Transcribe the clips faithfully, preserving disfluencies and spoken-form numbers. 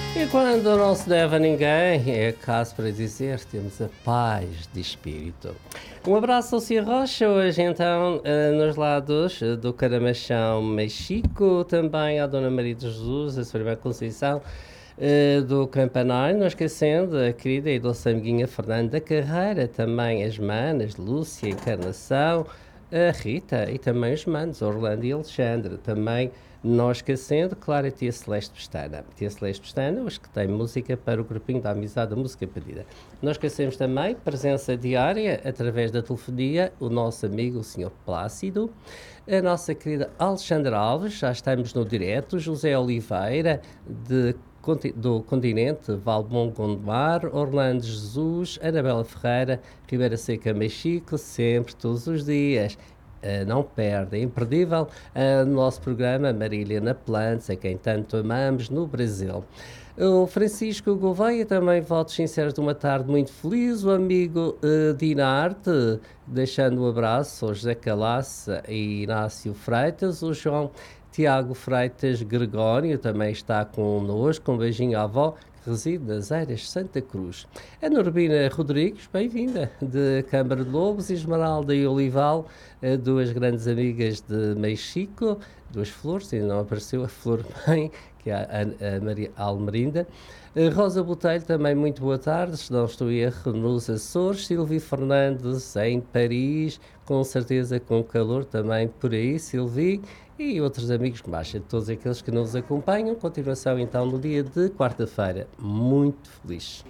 E quando não se deve a ninguém, é caso para dizer, temos a paz de espírito. Um abraço ao Cia Rocha, hoje então nos lados do Caramachão, Mexico, também à Dona Maria de Jesus, a sua irmã Conceição, do Campanário, não esquecendo a querida e doce amiguinha Fernanda Carreira, também as manas, Lúcia, Encarnação, a Rita e também os manos, Orlando e Alexandre, também não esquecendo, claro, a tia Celeste Pestana. Tia Celeste Pestana, os que tem música para o grupinho da amizade, a música pedida. Não esquecemos também, presença diária, através da telefonia, o nosso amigo, o senhor Plácido, a nossa querida Alexandra Alves, já estamos no direto, José Oliveira, de do Continente, Valbom Gondomar, Orlando Jesus, Anabela Ferreira, Ribeira Seca, Mexico, sempre, todos os dias. Uh, não perde, é imperdível uh, no nosso programa Marília Plantes, a quem tanto amamos no Brasil. O Francisco Gouveia também, votos sinceros de uma tarde muito feliz. O amigo uh, Dinarte, deixando um abraço ao José Calaça e Inácio Freitas. O João Tiago Freitas Gregório também está connosco. Um beijinho à avó, que reside nas Eiras Santa Cruz. A Norbina Rodrigues, bem-vinda, de Câmara de Lobos, Esmeralda e Olival, duas grandes amigas de Mexico, duas flores, ainda não apareceu a flor mãe, que é a, a Maria Almerinda. Rosa Botelho, também muito boa tarde, se não estou em erro, nos Açores. Silvio Fernandes, em Paris, com certeza com calor também por aí, Silvio. E outros amigos que baixa, todos aqueles que nos acompanham. Continuação então no dia de quarta-feira. Muito feliz.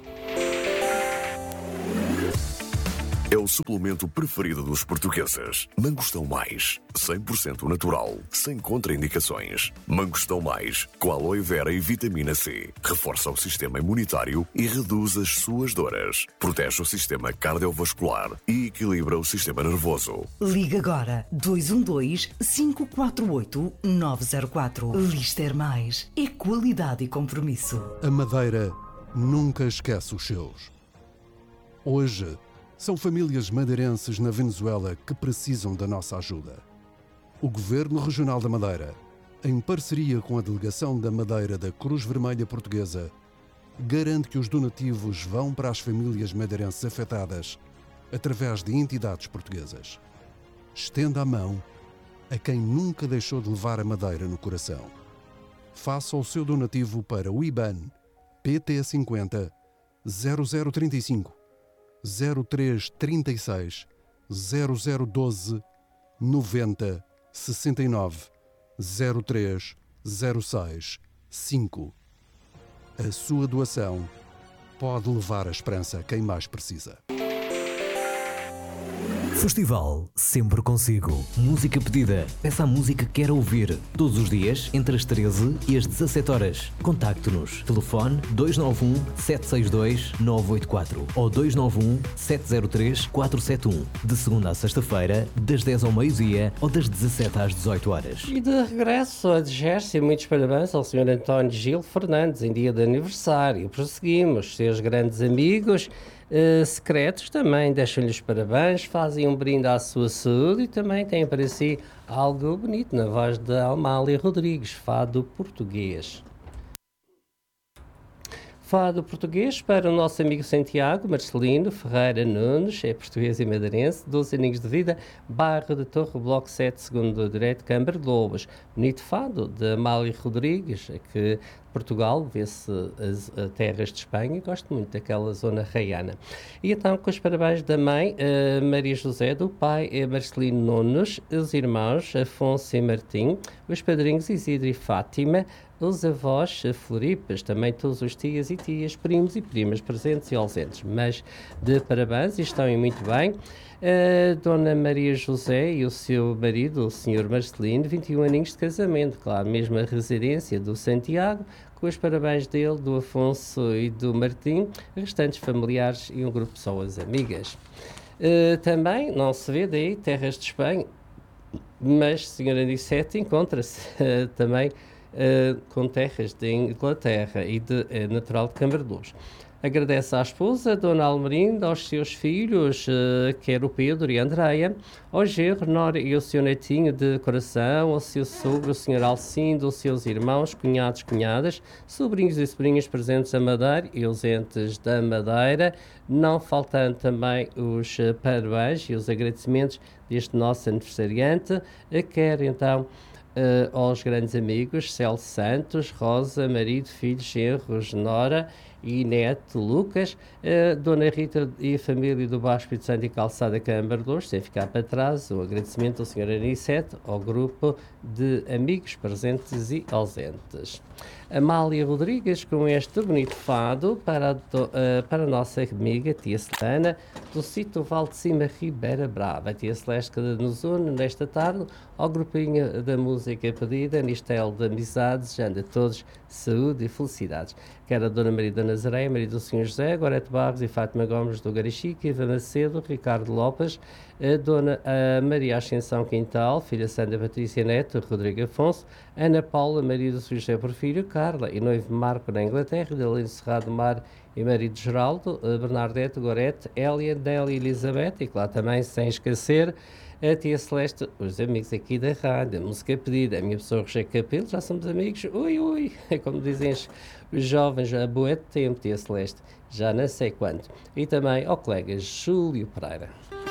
É o suplemento preferido dos portugueses. Mangostão Mais, cem por cento natural, sem contraindicações. Mangostão Mais, com aloe vera e vitamina C. Reforça o sistema imunitário e reduz as suas dores. Protege o sistema cardiovascular e equilibra o sistema nervoso. Liga agora dois um dois, cinco quatro oito, nove zero quatro. Lister Mais. É qualidade e compromisso. A Madeira nunca esquece os seus. Hoje, são famílias madeirenses na Venezuela que precisam da nossa ajuda. O Governo Regional da Madeira, em parceria com a Delegação da Madeira da Cruz Vermelha Portuguesa, garante que os donativos vão para as famílias madeirenses afetadas através de entidades portuguesas. Estenda a mão a quem nunca deixou de levar a Madeira no coração. Faça o seu donativo para o I B A N P T cinquenta zero zero trinta e cinco zero três trinta e seis zero zero doze noventa sessenta e nove zero três zero seis cinco. A sua doação pode levar a esperança a quem mais precisa. Festival sempre consigo. Música pedida. Peça a música que quer ouvir. Todos os dias, entre as treze e as dezassete horas. Contacte-nos. Telefone dois nove um, sete seis dois, nove oito quatro ou dois nove um, sete zero três, quatro sete um. De segunda a sexta-feira, das dez ao meio-dia ou das dezassete às dezoito horas. E de regresso a Digércio, muitos parabéns ao senhor António Gil Fernandes em dia de aniversário. Prosseguimos, seus grandes amigos. Uh, secretos também deixam-lhe os parabéns, fazem um brinde à sua saúde e também têm para si algo bonito na voz de Amália Rodrigues, fado português. Fado português para o nosso amigo Santiago Marcelino Ferreira Nunes, é português e madeirense, doze aninhos de vida, bairro de Torre, bloco sete, segundo direito, Câmara de Lobos. Bonito fado de Amália Rodrigues, que Portugal vê-se as, as terras de Espanha, gosto muito daquela zona raiana. E então, com os parabéns da mãe, uh, Maria José, do pai uh, Marcelino Nunes, os irmãos Afonso e Martim, os padrinhos Isidro e Fátima, os avós Floripas, também todos os tias e tias, primos e primas presentes e ausentes, mas de parabéns e estão muito bem. A Dona Maria José e o seu marido, o senhor Marcelino, vinte e um aninhos de casamento, claro, mesma residência do Santiago, com os parabéns dele, do Afonso e do Martim, restantes familiares e um grupo de pessoas amigas. Uh, também, não se vê daí, terras de Espanha, mas senhora Anissete encontra-se uh, também Uh, com terras de Inglaterra e de uh, natural de Câmara de Lobos. Agradece à esposa, Dona Almerinda, aos seus filhos, uh, quer o Pedro e a Andreia, ao genro, Nora e o seu netinho de coração, ao seu sogro, o senhor Alcindo, aos seus irmãos, cunhados, cunhadas, sobrinhos e sobrinhas presentes da Madeira e ausentes da Madeira, não faltando também os uh, parabéns e os agradecimentos deste nosso aniversariante, uh, quer então Uh, aos grandes amigos Celso Santos, Rosa, marido, filhos, genros, Nora e neto Lucas, uh, Dona Rita e a família do Baixo Espírito Santo e Calçada Câmara de Lourdes, sem ficar para trás, o agradecimento ao senhor Anicete, ao grupo de amigos presentes e ausentes. Amália Rodrigues com este bonito fado para a, do, uh, para a nossa amiga tia Celana do sítio Val de Cima, Ribeira Brava. A tia Celeste que nos une nesta tarde ao grupinho da música pedida, Nistel de Amizades, desejando a todos saúde e felicidades. Quer a Dona Maria da Nazaré, Maria do senhor José, Gorete Barros e Fátima Gomes do Garichique, Iva Macedo, Ricardo Lopes, a Dona a Maria Ascensão Quintal, filha Sandra Patrícia Neto, Rodrigo Afonso, Ana Paula, Maria do senhor José Porfírio, Carla e noivo Marco na Inglaterra, Delino Serrado Mar e marido Geraldo, Bernardete, Gorete, Hélia, Délia e Elizabeth, e claro também, sem esquecer, a tia Celeste, os amigos aqui da rádio, a música pedida, a minha pessoa Roger Capelo, já somos amigos, ui, ui, como dizem os jovens, a boa de tempo, tia Celeste, já não sei quanto. E também ao colega Júlio Pereira.